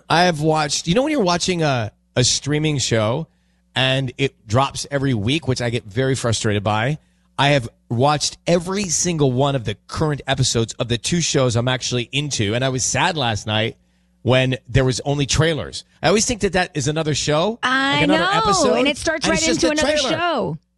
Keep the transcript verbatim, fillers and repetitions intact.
I have watched, you know when you're watching a, a streaming show and it drops every week, which I get very frustrated by. I have watched every single one of the current episodes of the two shows I'm actually into, and I was sad last night when there was only trailers. I always think that that is another show. I like another know, episode, and it starts and right it's just into a another trailer. show.